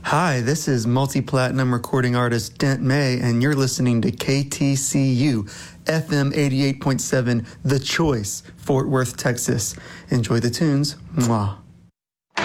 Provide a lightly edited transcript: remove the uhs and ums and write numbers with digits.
Hi, this is multi-platinum recording artist Dent May, and you're listening to KTCU, FM 88.7, The Choice, Fort Worth, Texas. Enjoy the tunes. Mwah.